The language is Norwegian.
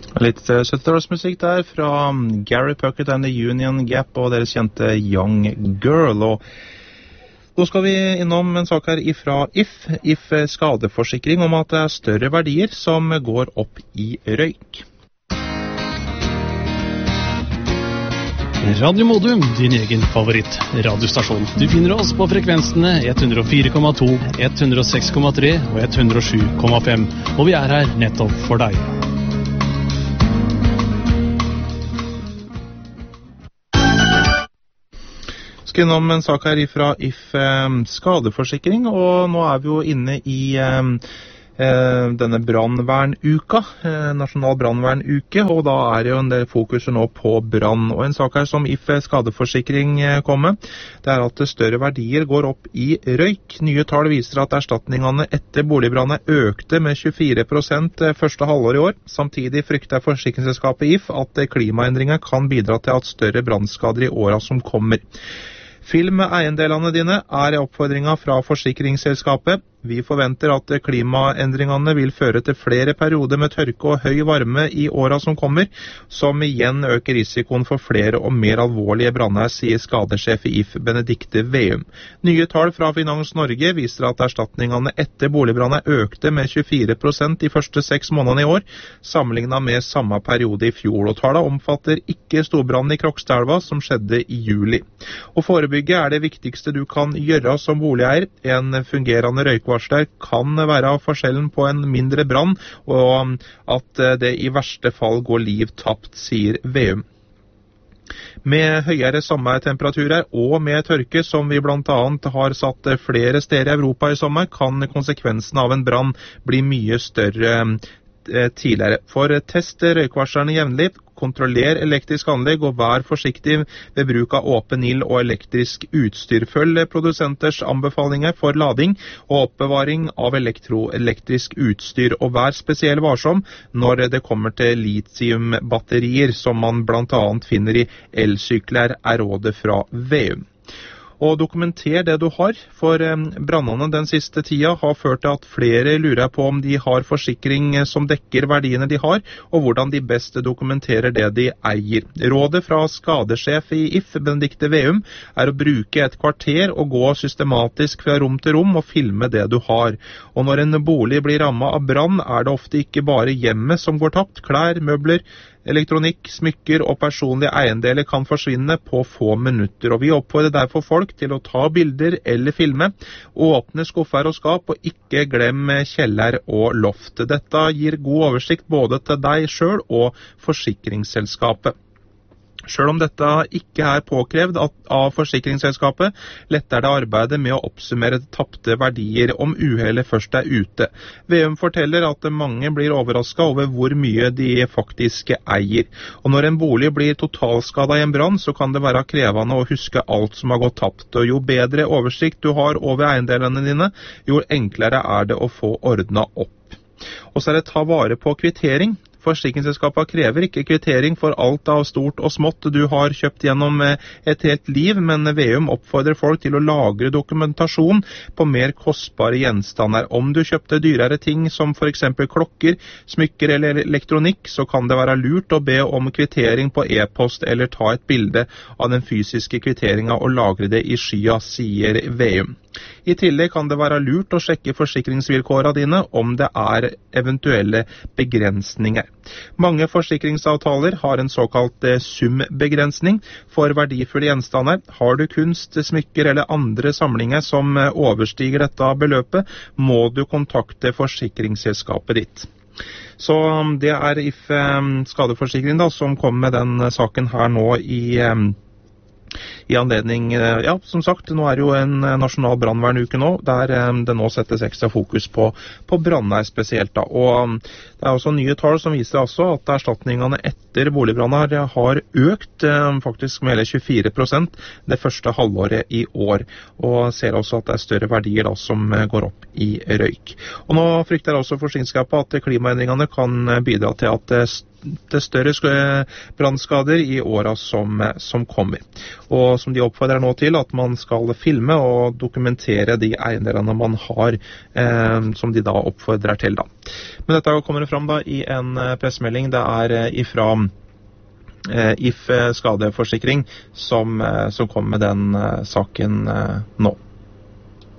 Litt 70-årsmusikk der fra Gary Puckett and the Union Gap og deres kjente Young Girl. Og nå skal vi innom en sak her ifra If skadeforsikring om at det er større verdier som går opp i røyk. Radio Modum, din egen favoritt radiostasjon. Du finner oss på frekvensene 104,2, 106,3 og 107,5. Og vi er her nettopp for deg. Skal innom en sak her ifra If skadeforsikring, og nå er vi jo inne i denne brannvernuka, nasjonal brannvernuke, og da er det jo en del fokuser nå på brann. Og en sak her som If skadeforsikring kom med, det er at større verdier går opp i røyk. Nye tall viser at erstatningene etter boligbrannet økte med 24% første halvår i år. Samtidig frykter forsikringsselskapet If at klimaendringer kan bidra til at større brannskader i årene som kommer. Film eiendelene dine er oppfordringen fra forsikringsselskapet. Vi forventer at klimaendringene vil føre til flere perioder med tørke og høy varme i årene som kommer, som igjen øker risikoen for flere og mer alvorlige branner, sier skadesjef i If Benedikte Veum. Nye tall fra Finans Norge viser at erstatningene etter boligbrannet økte med 24% de første 6 månedene i år, sammenlignet med samme periode i fjor. Og tallene omfatter ikke storbrannen i Krokstadelva som skjedde i juli. Å forebygge er det viktigste du kan gjøre som boligeier. En fungerende røykvarsler kan være forskjellen på en mindre brann, og at det i verste fall går liv tapt, sier Veum. Med høyere sommertemperaturer og med tørke, som vi blant annet har satt flere steder i Europa i sommer, kan konsekvensen av en brann bli mye større tidligere. For test røykvarslerne jevnlig, kontroller elektrisk anlegg og vær forsiktig ved bruk av åpen ild og elektrisk utstyr. Følg produsenters anbefalinger for lading og oppbevaring av elektrisk utstyr, og vær spesielt varsom når det kommer til lithiumbatterier, som man blant annet finner i elsykler, er rådet fra Veum. Og dokumenter det du har, for brannene den siste tida har ført til at flere lurer på om de har forsikring som dekker verdiene de har, og hvordan de best dokumenterer det de eier. Rådet fra skadesjef i If, Benedikte Veum, er å bruke et kvarter og gå systematisk fra rom til rom og filme det du har. Og når en bolig blir rammet av brann, er det ofte ikke bare hjemmet som går tapt. Klær, møbler, elektronikk, smykker og personlige eiendeler kan forsvinne på få minutter, og vi oppfordrer derfor folk til å ta bilder eller filme, åpne skuffer og skap, og ikke glemme kjeller og loft. Dette gir god oversikt både til deg selv og forsikringsselskapet. Selv om dette ikke er påkrevd av forsikringsselskapet, letter det arbeidet med å oppsummere tapte verdier om uhellet først er ute. Veum forteller at mange blir overrasket over hvor mye de faktisk eier. Og når en bolig blir totalskadet i en brann, så kan det være krevende å huske alt som har gått tapt. Og jo bedre oversikt du har over eiendelene dine, jo enklere er det å få ordnet opp. Og så er det ta vare på kvittering. Forsikringsselskapet krever ikke kvittering for alt av stort og smått du har kjøpt gjennom et helt liv, men Veum oppfordrer folk til å lagre dokumentasjon på mer kostbare gjenstander. Om du kjøpte dyrere ting som for eksempel klokker, smykker eller elektronikk, så kan det være lurt å be om kvittering på e-post eller ta et bilde av den fysiske kvitteringen og lagre det i skya, sier Veum. I tillegg kan det være lurt å sjekke forsikringsvilkårene dine om det er eventuelle begrensninger. Mange forsikringsavtaler har en såkalt sumbegrensning for verdifulle gjenstander. Har du kunst, smykker eller andre samlinger som overstiger dette beløpet, må du kontakte forsikringsselskapet ditt. Så det er If skadeforsikring da, som kommer med den saken her nå i anledning, ja, som sagt, nå er det jo en nasjonal brannvernuke nå, der det nå settes ekstra fokus på branner spesielt da, og det er også nye tall som viser altså at erstatningene etter boligbranner har økt faktisk med hele 24% det første halvåret i år, og ser også at det er større verdier da som går opp i røyk. Og nå frykter også forsikringsselskapet at klimaendringene kan bidra til at til større brannskader i årene som kommer. Og som de oppfordrer nå til, at man skal filme og dokumentere de eiendelene man har, som de da oppfordrer til. Da. Men dette kommer fram da i en pressemelding. Det er ifra If skadeforsikring som kom med den saken nå.